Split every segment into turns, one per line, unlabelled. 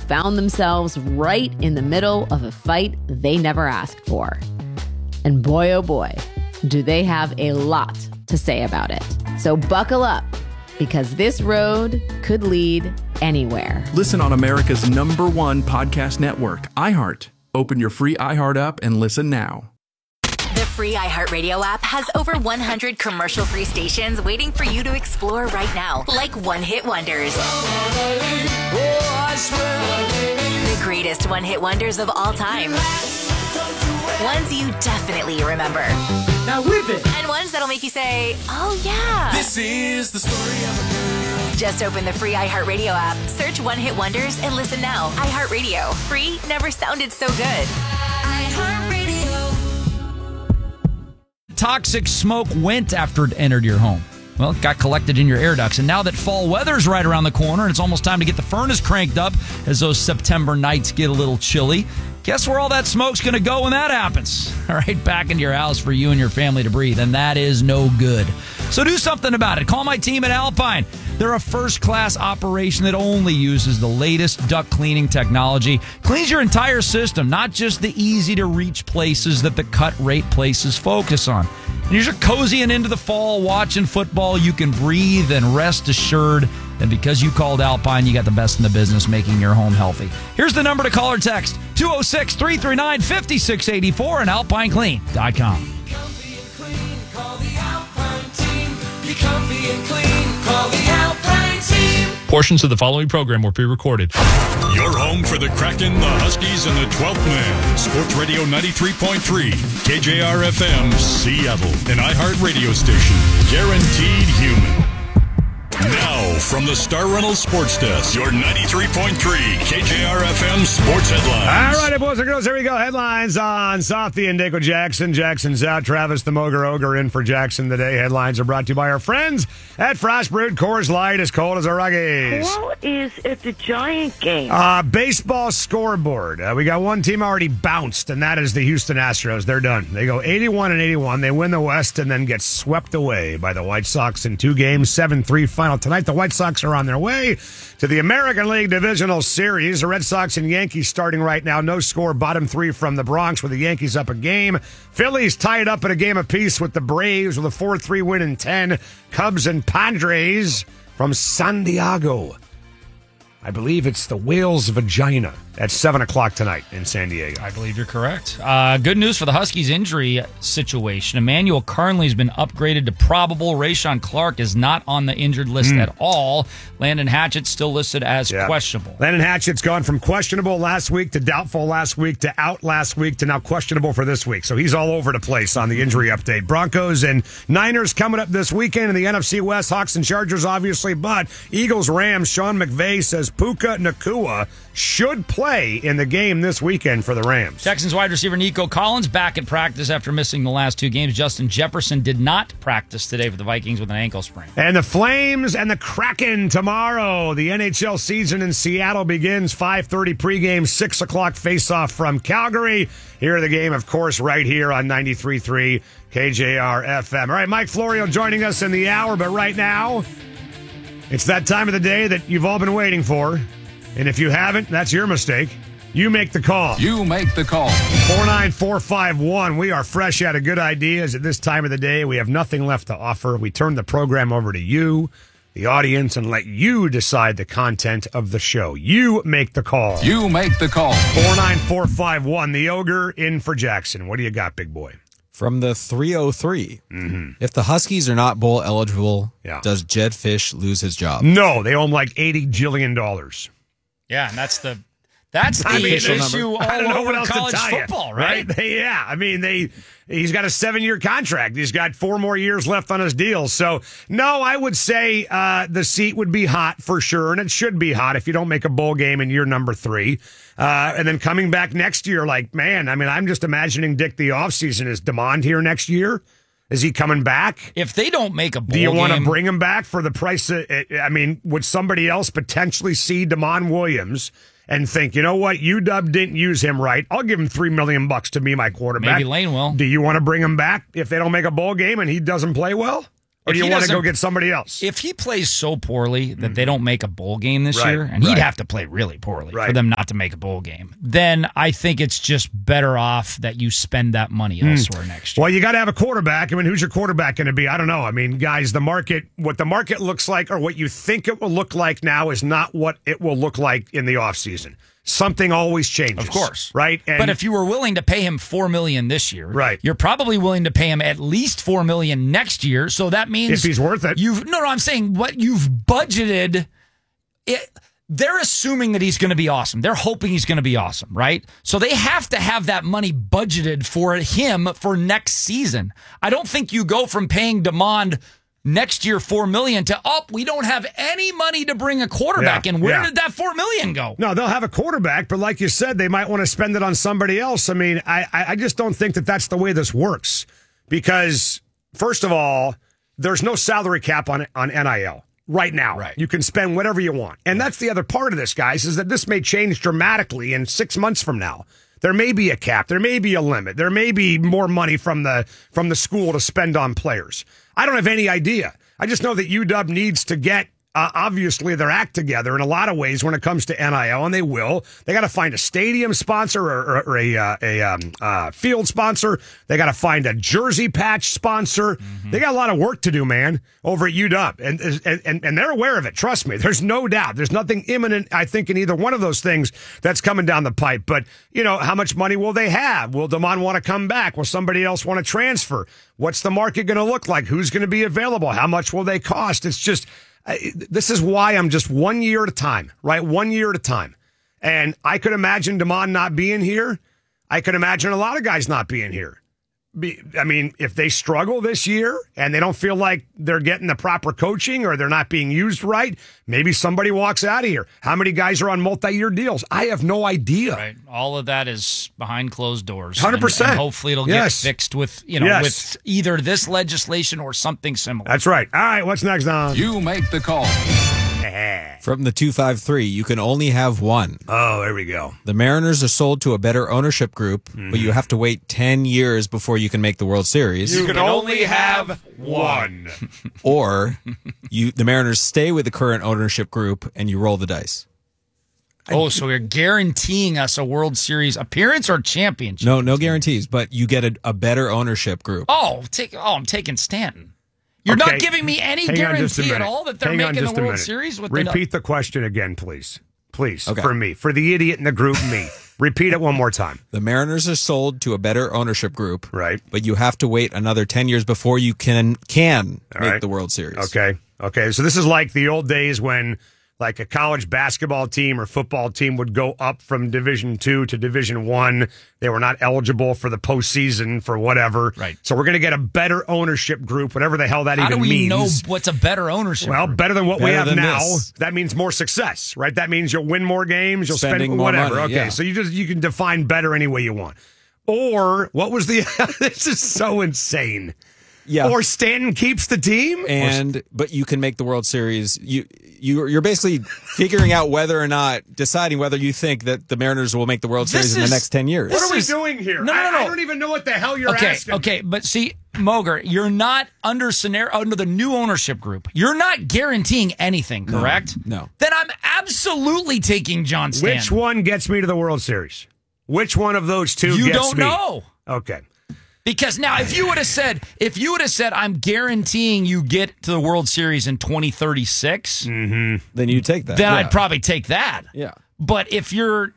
found themselves right in the middle of a fight they never asked for. And boy, oh boy, do they have a lot to say about it. So buckle up, because this road could lead anywhere.
Listen on America's #1 podcast network, iHeart. Open your free iHeart app and listen now.
The free iHeartRadio app has over 100 commercial-free stations waiting for you to explore right now, like one-hit wonders. The greatest one-hit wonders of all time. Ones you definitely remember.
Now whip it!
And ones that'll make you say, oh yeah.
This is the story of a girl.
Just open the free iHeartRadio app, search One Hit Wonders, and listen now. iHeartRadio. Free never sounded so good. iHeartRadio.
Toxic smoke went after it entered your home. Well, it got collected in your air ducts. And now that fall weather's right around the corner and it's almost time to get the furnace cranked up as those September nights get a little chilly, guess where all that smoke's going to go when that happens? All right, back into your house for you and your family to breathe. And that is no good. So do something about it. Call my team at Alpine. They're a first-class operation that only uses the latest duct cleaning technology. Cleans your entire system, not just the easy-to-reach places that the cut-rate places focus on. And as you're cozying into the fall, watching football, you can breathe and rest assured. And because you called Alpine, you got the best in the business making your home healthy. Here's the number to call or text, 206-339-5684 and alpineclean.com.
Portions of the following program were pre-recorded. Your home for the Kraken, the Huskies, and the 12th Man. Sports Radio 93.3, KJR-FM, Seattle. An iHeart radio station. Guaranteed human. Now, from the Star Reynolds Sports Desk, your 93.3 KJR-FM Sports Headlines.
All right, boys and girls, here we go. Headlines on Softy and Daco Jackson. Jackson's out. Travis the Moger Ogre in for Jackson today. Headlines are brought to you by our friends at Frost Brewed Coors Light, as cold as a Ruggies.
What is at the Giant game?
Baseball scoreboard. We got one team already bounced, and that is the Houston Astros. They're done. They go 81-81. They win the West and then get swept away by the White Sox in 2 games, 7-3 final tonight. The White Sox are on their way to the American League Divisional Series. The Red Sox and Yankees starting right now. No score, bottom 3 from the Bronx with the Yankees up a game. Phillies tied up at a game apiece with the Braves with a 4-3 win in 10. Cubs and Padres from San Diego. I believe it's the Whale's Vagina at 7 o'clock tonight in San Diego.
I believe you're correct. Good news for the Huskies' injury situation. Emmanuel Carnley has been upgraded to probable. Rayshon Clark is not on the injured list at all. Landon Hatchett's still listed as questionable.
Landon Hatchett's gone from questionable last week to doubtful last week to out last week to now questionable for this week. So he's all over the place on the injury update. Broncos and Niners coming up this weekend in the NFC West. Hawks and Chargers, obviously, but Eagles, Rams. Sean McVay says Puka Nacua should play in the game this weekend for the Rams.
Texans wide receiver Nico Collins back at practice after missing the last 2 games. Justin Jefferson did not practice today for the Vikings with an ankle sprain.
And the Flames and the Kraken tomorrow. The NHL season in Seattle begins. 5:30 pregame, 6 o'clock face-off from Calgary. Here are the game, of course, right here on 93.3 KJR-FM. All right, Mike Florio joining us in the hour, but right now, it's that time of the day that you've all been waiting for. And if you haven't, that's your mistake. You make the call.
You make the call.
49451. We are fresh out of good ideas at this time of the day. We have nothing left to offer. We turn the program over to you, the audience, and let you decide the content of the show. You make the call.
You make the call.
49451. The Ogre in for Jackson. What do you got, big boy?
From the 303, if the Huskies are not bowl eligible, does Jed Fish lose his job?
No, they owe him like $80 jillion.
Yeah, and that's the issue all over college football, right?
Yeah, I mean, he's got a 7-year contract. He's got 4 more years left on his deal. So, no, I would say the seat would be hot for sure, and it should be hot if you don't make a bowl game in year number 3. And then coming back next year, like, man, I mean, I'm just imagining Dick the offseason. Is DeMond here next year? Is he coming back?
If they don't make a bowl
game, do you want to
game,
bring him back for the price? I mean, would somebody else potentially see DeMond Williams and think, you know what, UW didn't use him right. I'll give him $3 million to be my quarterback.
Maybe Lane will.
Do you want to bring him back if they don't make a bowl game and he doesn't play well? Or do you want to go get somebody else?
If he plays so poorly that they don't make a bowl game this
Right,
year, and he'd
right.
have to play really poorly for
Right.
them not to make a bowl game, then I think it's just better off that you spend that money elsewhere next year.
Well, you got to have a quarterback. I mean, who's your quarterback going to be? I don't know. I mean, guys, what the market looks like or what you think it will look like now is not what it will look like in the offseason. Something always changes.
Of course.
Right? And
but if you were willing to pay him $4 million this year,
Right.
you're probably willing to pay him at least $4 million next year. So that means
if he's worth it.
I'm saying what you've budgeted. They're assuming that he's going to be awesome. They're hoping he's going to be awesome, right? So they have to have that money budgeted for him for next season. I don't think you go from paying DeMond next year $4 million to we don't have any money to bring a quarterback in. Where did that $4 million go?
No, they'll have a quarterback, but like you said, they might want to spend it on somebody else. I mean, I just don't think that that's the way this works because, first of all, there's no salary cap on NIL right now.
Right.
You can spend whatever you want. And that's the other part of this, guys, is that this may change dramatically in 6 months from now. There may be a cap. There may be a limit. There may be more money from the school to spend on players. I don't have any idea. I just know that UW needs to get, obviously, their act together in a lot of ways when it comes to NIL, and they will. They got to find a stadium sponsor or a field sponsor. They got to find a jersey patch sponsor. Mm-hmm. They got a lot of work to do, man, over at UW, and they're aware of it. Trust me. There's no doubt. There's nothing imminent, I think, in either one of those things that's coming down the pipe. But, how much money will they have? Will DeMond want to come back? Will somebody else want to transfer? What's the market going to look like? Who's going to be available? How much will they cost? It's just... this is why I'm just 1 year at a time, right? 1 year at a time. And I could imagine DeMond not being here. I could imagine a lot of guys not being here. I mean, if they struggle this year and they don't feel like they're getting the proper coaching or they're not being used right, maybe somebody walks out of here. How many guys are on multi-year deals? I have no idea.
Right. All of that is behind closed doors.
100%.
And hopefully it'll get fixed with, with either this legislation or something similar.
That's right. All right, what's next, Don?
You make the call.
From the 253, you can only have one.
Oh, there we go.
The Mariners are sold to a better ownership group, but you have to wait 10 years before you can make the World Series.
You can only have one.
Or the Mariners stay with the current ownership group and you roll the dice.
So you're guaranteeing us a World Series appearance or championship?
No guarantees, but you get a better ownership group.
I'm taking Stanton. You're not giving me any guarantee at all that they're making the World Series?
Repeat the question again, please. Please, for me. For the idiot in the group, me. Repeat it one more time.
The Mariners are sold to a better ownership group.
Right.
But you have to wait another 10 years before you can make the World Series.
Okay. So this is like the old days when like a college basketball team or football team would go up from Division II to Division I. They were not eligible for the postseason for whatever.
Right.
So we're going to get a better ownership group, whatever the hell that even means.
How do we know what's a better ownership group?
Better than what we have now.
This.
That means more success, right? That means you'll win more games, you'll
Spending
spend
more
whatever.
money,
Okay, so you can define better any way you want. Or what was the? This is so insane.
Yeah.
Or Stanton keeps the team,
but you can make the World Series. You're basically figuring out deciding whether you think that the Mariners will make the World Series in the next 10 years.
What are we doing here? No. I don't even know what the hell you're asking.
Okay, but see, Moger, you're not under the new ownership group. You're not guaranteeing anything, correct?
No.
Then I'm absolutely taking John Stanton.
Which one gets me to the World Series? Which one of those two gets me?
You don't know.
Okay.
Because now, if you would have said, I'm guaranteeing you get to the World Series in 2036,
then you take that.
Then I'd probably take that.
Yeah.
But if you're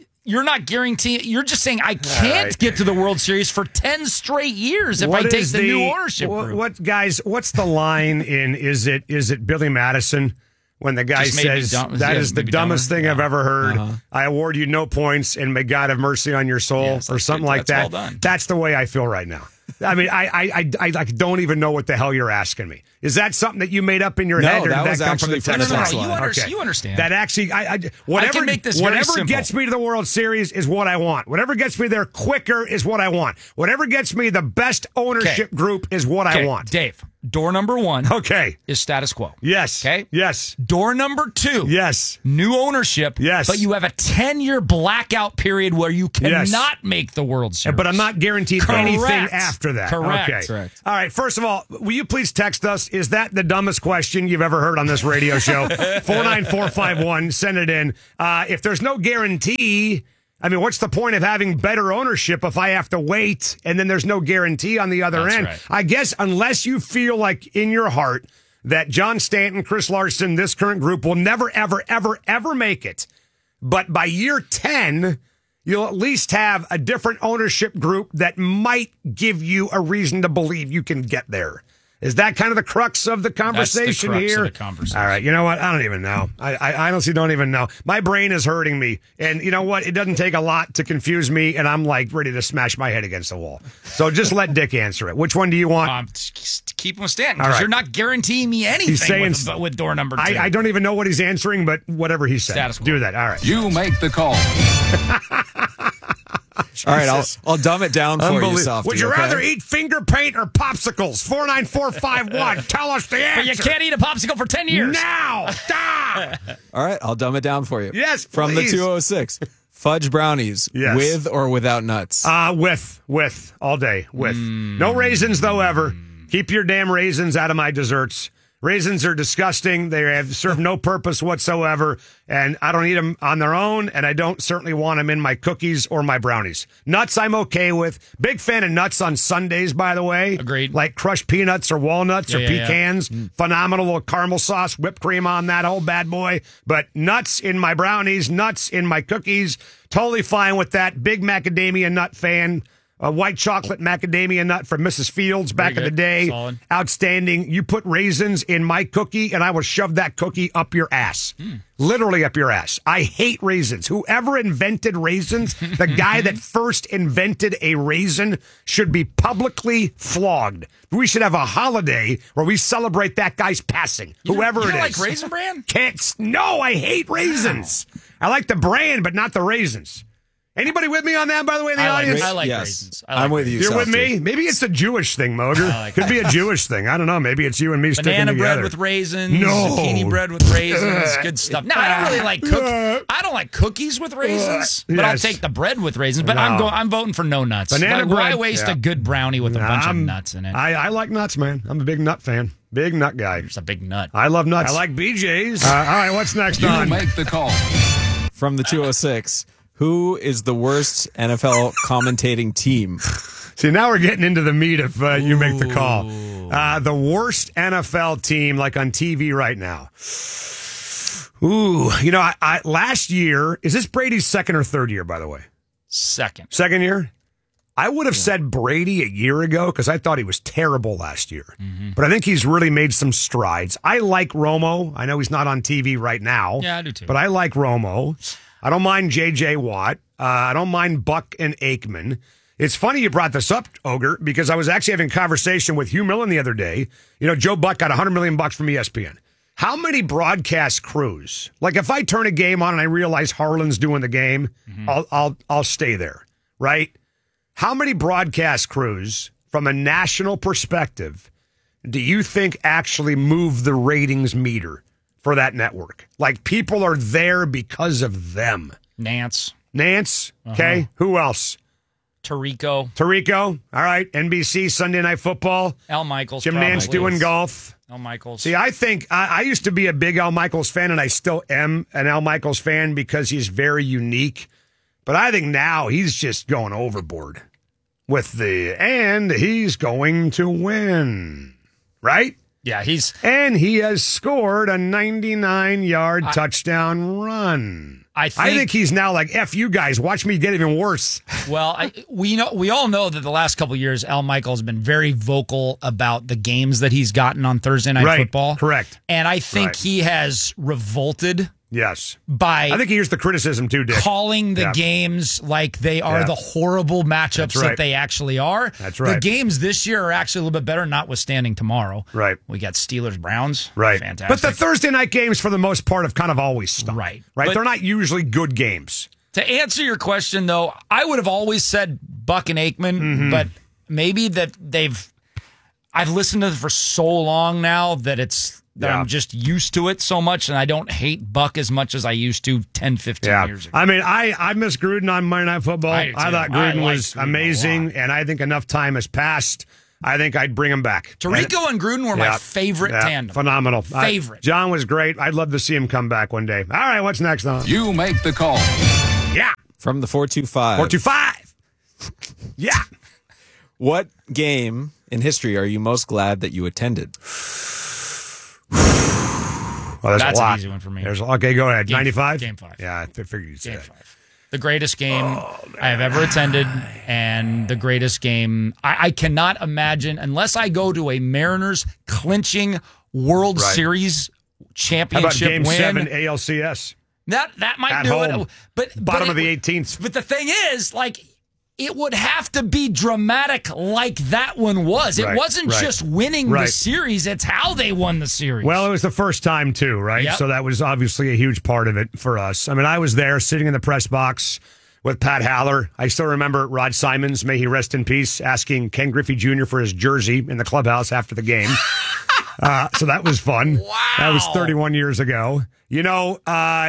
not guaranteeing, you're just saying I can't get to the World Series for 10 straight years if I take the new ownership group.
What's the line in Is it Billy Madison? When the guy says, that is the dumbest thing I've ever heard. I award you no points, and may God have mercy on your soul, or something like that.
Well done.
That's the way I feel right now. I mean, I don't even know what the hell you're asking me. Is that something that you made up in your head, or
that
did
was
that come from the
actually
text
from the
line?
text line.
You understand.
That actually, whatever,
I can make this very
whatever
simple.
gets me to the World Series is what I want. Whatever gets me there quicker is what I want. Whatever gets me the best ownership group is what I want.
Dave, door number 1 is status quo.
Yes.
Okay?
Yes.
Door number 2.
Yes.
New ownership.
Yes.
But you have a 10-year blackout period where you cannot make the World Series.
But I'm not guaranteed anything after after that.
Correct.
Okay.
Correct.
All right. First of all, will you please text us? Is that the dumbest question you've ever heard on this radio show? 49451. Send it in. If there's no guarantee, I mean, what's the point of having better ownership if I have to wait and then there's no guarantee on the other
That's
end?
right.
I guess unless you feel like in your heart that John Stanton, Chris Larson, this current group will never, ever, ever, ever make it. But by year 10, you'll at least have a different ownership group that might give you a reason to believe you can get there. Is that kind of the crux of the conversation
That's the crux
here?
of the conversation.
All right. You know what? I don't even know. I honestly don't even know. My brain is hurting me. And you know what? It doesn't take a lot to confuse me, and I'm like ready to smash my head against the wall. So just let Dick answer it. Which one do you want?
Keep him with Stanton,
All
because
right.
you're not guaranteeing me anything
He's saying
with door number 2.
I don't even know what he's answering, but whatever he said.
Status quo.
Do that. All right.
You make the call.
All right, I'll dumb it down for you, Softy.
Would you
okay?
rather eat finger paint or popsicles? 49451. Tell us the answer.
But you can't eat a popsicle for 10 years.
Now.
All right, I'll dumb it down for you.
Yes,
From the
please.
206. Fudge brownies,
Yes.
with or without nuts?
With all day. With no raisins though ever. Keep your damn raisins out of my desserts. Raisins are disgusting. They have serve no purpose whatsoever, and I don't eat them on their own, and I don't certainly want them in my cookies or my brownies. Nuts I'm okay with. Big fan of nuts on Sundays, by the way.
Agreed.
Like crushed peanuts or walnuts or
Yeah.
pecans. Phenomenal little caramel sauce, whipped cream on that whole bad boy. But nuts in my brownies, nuts in my cookies. Totally fine with that. Big macadamia nut fan. A white chocolate macadamia nut from Mrs. Fields back in the
good.
day.
Solid.
Outstanding. You put raisins in my cookie, and I will shove that cookie up your ass. Literally up your ass. I hate raisins. Whoever invented raisins, the guy that first invented a raisin should be publicly flogged. We should have a holiday where we celebrate that guy's passing. Whoever
you
it
don't
is.
like Raisin Bran?
No, I hate raisins. I like the brand, but not the raisins. Anybody with me on that, by the way, in the audience?
I like
Yes.
raisins. I like
I'm with you.
You're with
Softy.
me? Maybe it's a Jewish thing, Moger.
I like
Could be a Jewish thing. I don't know. Maybe it's you and me sticking
Banana
together.
bread with raisins,
No.
zucchini bread with raisins, good stuff. No, I don't really like I don't like cookies with raisins, but I'll
Yes.
take the bread with raisins. But
No.
I'm voting for no nuts.
Banana
Why
bread,
waste
yeah.
a good brownie with a bunch of nuts in it?
I like nuts, man. I'm a big nut fan. Big nut guy.
It's a big nut.
I love nuts.
I like BJ's.
All right, what's next
You
on?
make the call.
From the 206. Who is the worst NFL commentating team?
See, now we're getting into the meat of you make the call. The worst NFL team, like on TV right now. Ooh, you know, I last year, is this Brady's second or third year, by the way?
Second.
Second year? I would have said Brady a year ago because I thought he was terrible last year. But I think he's really made some strides. I like Romo. I know he's not on TV right now.
Yeah, I do too.
But I like Romo. I don't mind J.J. Watt. I don't mind Buck and Aikman. It's funny you brought this up, Ogre, because I was actually having a conversation with Hugh Millen the other day. You know, Joe Buck got $100 million from ESPN. How many broadcast crews? Like if I turn a game on and I realize Harlan's doing the game, I'll stay there, right? How many broadcast crews from a national perspective do you think actually move the ratings meter for that network? Like people are there because of them.
Nance.
Okay. Who else?
Tarico.
All right. NBC Sunday Night Football.
Al Michaels.
Jim
probably.
Nance doing golf.
Al Michaels.
See, I think I used to be a big Al Michaels fan, and I still am an Al Michaels fan because he's very unique. But I think now he's just going overboard with and he's going to win, right?
Yeah,
And he has scored a 99-yard touchdown run.
I
think he's now like, F you guys, watch me get even worse.
Well, we all know that the last couple of years, Al Michaels has been very vocal about the games that he's gotten on Thursday Night Football.
Correct.
And I think he has revolted.
Yes.
By
I think he hears the criticism too, Dick.
Calling the games like they are the horrible matchups that they actually are.
That's right.
The games this year are actually a little bit better, notwithstanding tomorrow.
Right.
We got Steelers-Browns.
Right.
Fantastic.
But the Thursday night games, for the most part, have kind of always stunk.
Right.
Right.
But
They're not usually good games.
to answer your question, though, I would have always said Buck and Aikman, but maybe that I've listened to it for so long now that that I'm just used to it so much, and I don't hate Buck as much as I used to 10, 15 years ago.
I mean, I miss Gruden on Monday Night Football. I thought Gruden was amazing, and I think enough time has passed. I think I'd bring him back.
Tirico and Gruden were my favorite tandem.
Phenomenal.
Favorite.
John was great. I'd love to see him come back one day. All right, what's next on?
You make the call.
Yeah.
From the 425.
425. Yeah.
What game in history are you most glad that you attended?
Well,
that's
a lot.
An easy one for me.
Okay, go ahead. 95?
Game 5.
Yeah, I figured you'd say
Game
that.
5. The greatest game I have ever attended, and the greatest game. I cannot imagine, unless I go to a Mariners clinching World Series championship
How about Game
win.
7 ALCS?
That might
At
do
home.
it. But
Bottom of the 18th.
But the thing is, like, it would have to be dramatic like that one was. It wasn't just winning the series. It's how they won the series.
Well, it was the first time, too, right?
Yep.
So that was obviously a huge part of it for us. I mean, I was there sitting in the press box with Pat Haller. I still remember Rod Simons, may he rest in peace, asking Ken Griffey Jr. for his jersey in the clubhouse after the game. So that was fun.
Wow.
That was 31 years ago. You know,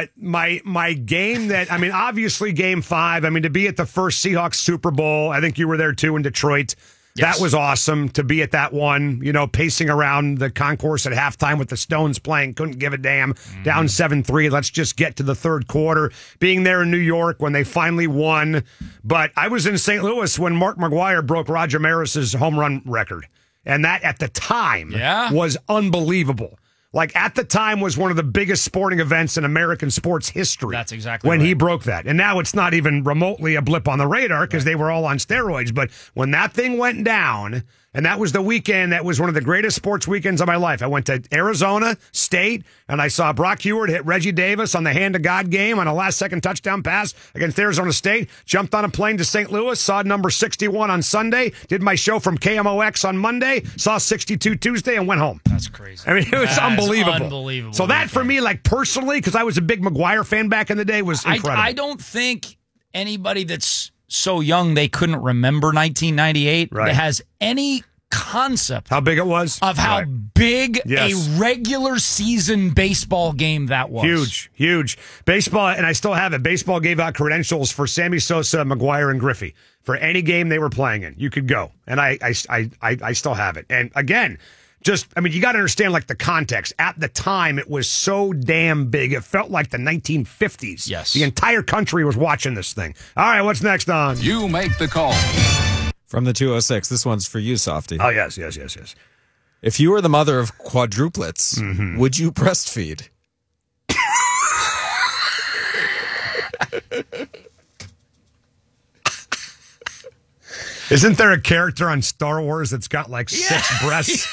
my game that, I mean, obviously Game 5, I mean, to be at the first Seahawks Super Bowl, I think you were there too in Detroit. Yes. That was awesome to be at that one, you know, pacing around the concourse at halftime with the Stones playing, couldn't give a damn, down 7-3. Let's just get to the third quarter. Being there in New York when they finally won. But I was in St. Louis when Mark McGwire broke Roger Maris's home run record. And that at the time was unbelievable. Like, at the time was one of the biggest sporting events in American sports history.
That's exactly
when
right.
he broke that. And now it's not even remotely a blip on the radar because they were all on steroids. But when that thing went down, and that was the weekend, that was one of the greatest sports weekends of my life. I went to Arizona State, and I saw Brock Heward hit Reggie Davis on the Hand of God game on a last-second touchdown pass against Arizona State. Jumped on a plane to St. Louis, saw number 61 on Sunday, did my show from KMOX on Monday, saw 62 Tuesday, and went home.
That's crazy.
I mean, it was unbelievable.
Unbelievable.
So that, for me, like, personally, because I was a big McGwire fan back in the day, was incredible.
I don't think anybody that's so young they couldn't remember 1998 that has any concept
how big it was
of how big a regular season baseball game that was.
Huge baseball, and I still have it. Baseball gave out credentials for Sammy Sosa, McGwire, and Griffey for any game they were playing in. You could go, and I still have it. And again, just, I mean, you got to understand, like, the context. At the time, it was so damn big. It felt like the 1950s.
Yes.
The entire country was watching this thing. All right, what's next on?
You make the call.
From the 206, this one's for you, Softy.
Oh, yes.
If you were the mother of quadruplets, would you breastfeed?
Isn't there a character on Star Wars that's got like 6 breasts?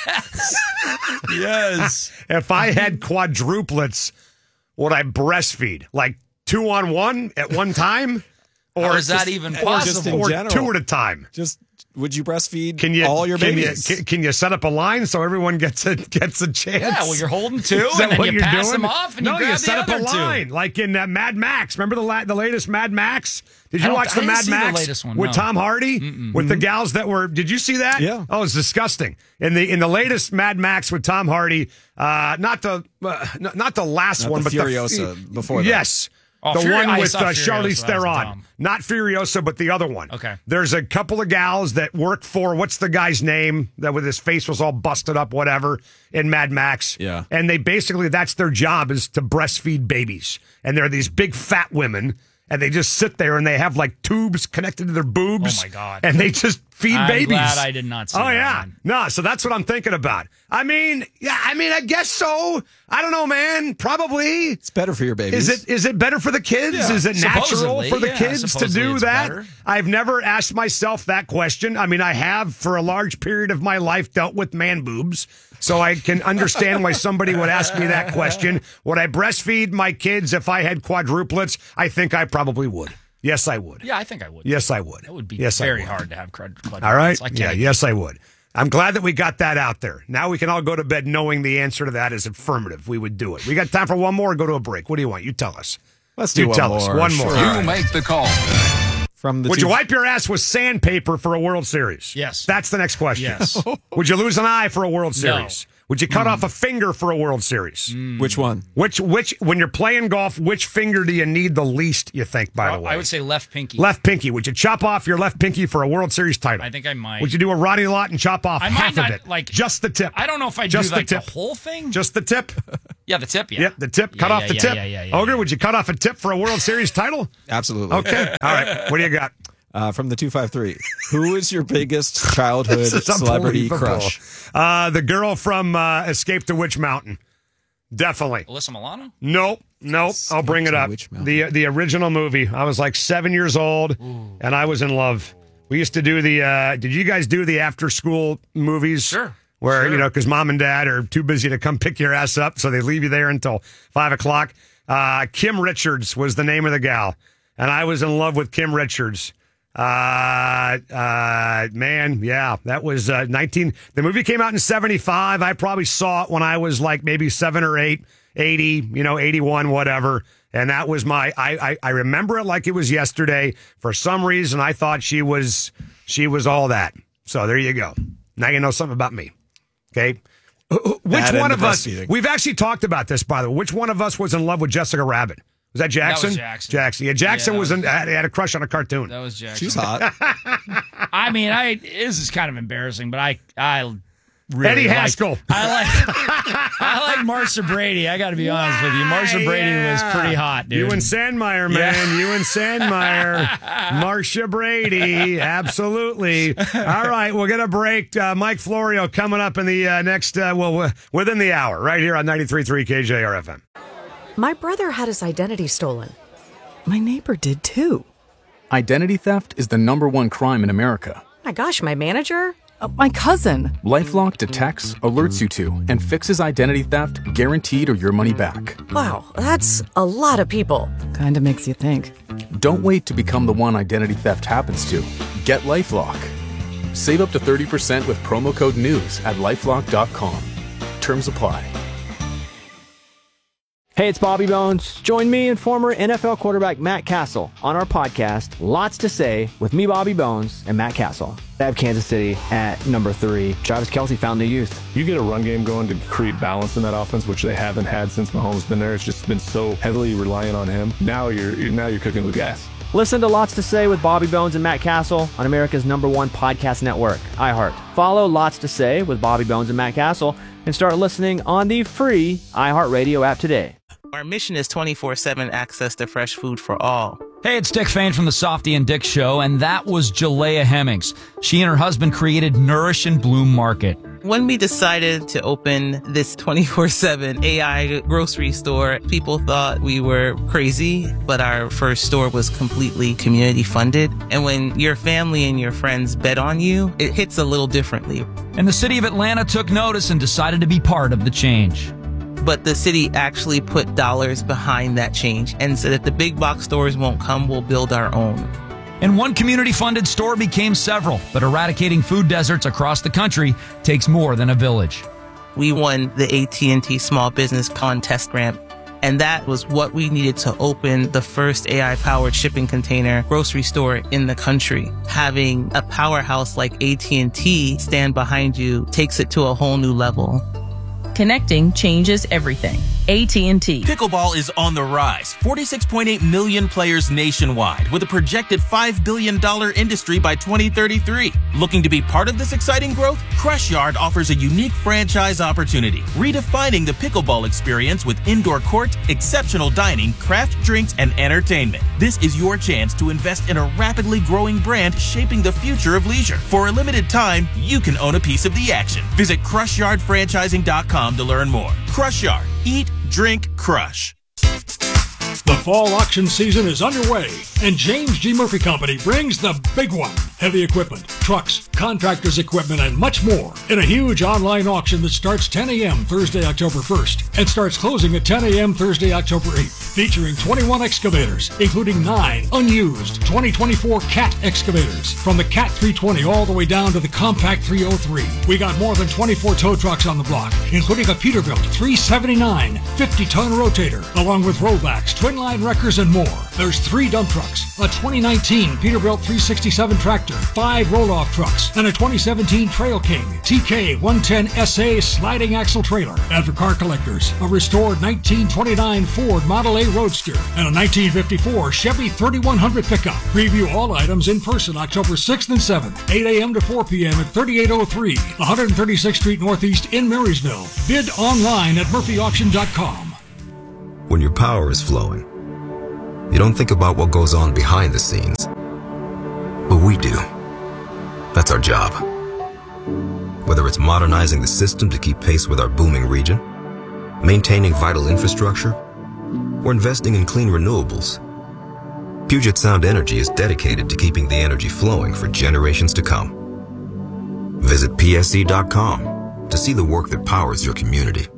Yes.
If I had quadruplets, would I breastfeed? Like 2-on-1 at one time?
Or is that even possible?
Or 2 at a time?
Just, would you breastfeed all your babies?
Can you set up a line so everyone gets a chance?
Yeah, well, you're holding 2,
Is that
and then
what
you
you're
pass
doing?
them off, and
no,
you grab
you
the
set up
other
a line,
2.
like in Mad Max. Remember the latest Mad Max? Did you watch
I
the
didn't
Mad
see the
Max
latest one,
with
no.
Tom Hardy? With the gals that were? Did you see that?
Yeah.
Oh, it's disgusting. In the latest Mad Max with Tom Hardy, not the last one,
the
but
Furiosa before that.
Yes.
Oh,
The one
I
with
saw Furiosa,
Charlize
that was
Theron.
dumb.
Not Furiosa, but the other one.
Okay.
There's a couple of gals that work for, what's the guy's name, that with his face was all busted up, whatever, in Mad Max.
Yeah.
And they basically, that's their job, is to breastfeed babies. And they're these big fat women, and they just sit there and they have like tubes connected to their boobs.
Oh, my God.
And they just feed
I'm
babies.
glad I did not see
Oh,
that
yeah.
one.
No, so that's what I'm thinking about. I mean, I guess so. I don't know, man. Probably.
It's better for your babies.
Is it better for the kids?
Yeah.
Is it natural
Supposedly,
for the
yeah,
kids to
supposedly
do
it's
that?
better.
I've never asked myself that question. I mean, I have for a large period of my life dealt with man boobs, so I can understand why somebody would ask me that question. Would I breastfeed my kids if I had quadruplets? I think I probably would. Yes, I would.
Yeah, I think I would.
Yes, I would.
It would be
yes,
very
I would.
hard to have quadruplets.
All right.
I can't
Yeah,
even-
yes, I would. I'm glad that we got that out there. Now we can all go to bed knowing the answer to that is affirmative. We would do it. We got time for one more or go to a break? What do you want? You tell us.
Let's do
you
one
tell
more.
us. One more.
Sure.
You make the call.
From the
Would you wipe your ass with sandpaper for a World Series?
Yes.
That's the next question.
Yes.
Would you lose an eye for a World Series? Would you cut off a finger for a World Series?
Which one?
Which when you're playing golf, which finger do you need the least, you think, by the way?
I would say left pinky.
Left pinky. Would you chop off your left pinky for a World Series title?
I think I might.
Would you do a Rodney Lott and chop off half of it? Just the tip.
I don't know if I'd
Just
do like
the tip.
the whole thing.
Just the tip?
Yeah, the tip, yeah.
Yep, the tip. Cut off the tip. Ogre, would you cut off a tip for a World Series title?
Absolutely.
Okay. All right. What do you got?
From the 253. Who is your biggest childhood
This is
celebrity
unbelievable.
crush?
The girl from Escape to Witch Mountain. Definitely.
Alyssa Milano?
Nope. I'll bring it up. The original movie. I was like 7 years old, and I was in love. We used to do did you guys do the after-school movies?
Sure.
Where, because mom and dad are too busy to come pick your ass up, so they leave you there until 5 o'clock. Kim Richards was the name of the gal, and I was in love with Kim Richards. Man, yeah, that was 19. The movie came out in 75. I probably saw it when I was like maybe 7 or 8, 80, 81, whatever. And that was I remember it like it was yesterday. For some reason, I thought she was all that. So there you go. Now you know something about me. Okay. Which one of us, we've actually talked about this, by the way, which one of us was in love with Jessica Rabbit? Was that Jackson?
That was Jackson.
Yeah, Jackson had a crush on a cartoon.
That was Jackson.
She's hot.
I mean, this is kind of embarrassing, but I really
Eddie Haskell.
I like Marsha Brady. I got to be honest with you. Marsha Brady was pretty hot, dude.
You and Sandmeyer, man. Yeah. You and Sandmeyer. Marsha Brady. Absolutely. All right, we'll get a break. Mike Florio coming up in the next, within the hour, right here on 93.3 KJR-FM.
My brother had his identity stolen. My neighbor did too.
Identity theft is the #1 crime in America.
My gosh, my manager? My cousin.
LifeLock detects, alerts you to, and fixes identity theft guaranteed or your money back.
Wow, that's a lot of people. Kinda makes you think.
Don't wait to become the one identity theft happens to. Get LifeLock. Save up to 30% with promo code NEWS at LifeLock.com. Terms apply.
Hey, it's Bobby Bones. Join me and former NFL quarterback Matt Castle on our podcast, Lots to Say, with me, Bobby Bones, and Matt Castle. I have Kansas City at number 3. Travis Kelce found new youth.
You get a run game going to create balance in that offense, which they haven't had since Mahomes been there. It's just been so heavily reliant on him. Now you're cooking with gas.
Listen to Lots to Say with Bobby Bones and Matt Castle on America's #1 podcast network, iHeart. Follow Lots to Say with Bobby Bones and Matt Castle and start listening on the free iHeartRadio app today.
Our mission is 24/7 access to fresh food for all.
Hey, it's Dick Fain from the Softy and Dick Show, and that was Jalea Hemmings. She and her husband created Nourish and Bloom Market.
When we decided to open this 24/7 AI grocery store, people thought we were crazy, but our first store was completely community funded. And when your family and your friends bet on you, it hits a little differently.
And the city of Atlanta took notice and decided to be part of the change.
But the city actually put dollars behind that change and said if the big box stores won't come, we'll build our own.
And one community-funded store became several, but eradicating food deserts across the country takes more than a village.
We won the AT&T Small Business Contest grant, and that was what we needed to open the first AI-powered shipping container grocery store in the country. Having a powerhouse like AT&T stand behind you takes it to a whole new level.
Connecting changes everything. AT&T.
Pickleball is on the rise. 46.8 million players nationwide with a projected $5 billion industry by 2033. Looking to be part of this exciting growth? Crush Yard offers a unique franchise opportunity, redefining the pickleball experience with indoor court, exceptional dining, craft drinks, and entertainment. This is your chance to invest in a rapidly growing brand shaping the future of leisure. For a limited time, you can own a piece of the action. Visit CrushYardFranchising.com to learn more. Crush Yard. Eat, drink, crush.
The fall auction season is underway, and James G. Murphy Company brings the big one. Heavy equipment, trucks, contractors' equipment, and much more in a huge online auction that starts 10 a.m. Thursday, October 1st, and starts closing at 10 a.m. Thursday, October 8th, featuring 21 excavators, including 9 unused 2024 CAT excavators, from the CAT 320 all the way down to the Compact 303. We got more than 24 tow trucks on the block, including a Peterbilt 379 50-ton rotator, along with rollbacks, twin line wreckers, and more. There's 3 dump trucks, a 2019 Peterbilt 367 track tractor, 5 roll-off trucks, and a 2017 Trail King TK 110 SA sliding axle trailer. And for car collectors, a restored 1929 Ford Model A Roadster and a 1954 Chevy 3100 pickup. Preview all items in person October 6th and 7th, 8 a.m. to 4 p.m. at 3803 136th Street Northeast in Marysville. Bid online at murphyauction.com.
When your power is flowing, you don't think about what goes on behind the scenes. But we do. That's our job. Whether it's modernizing the system to keep pace with our booming region, maintaining vital infrastructure, or investing in clean renewables, Puget Sound Energy is dedicated to keeping the energy flowing for generations to come. Visit psc.com to see the work that powers your community.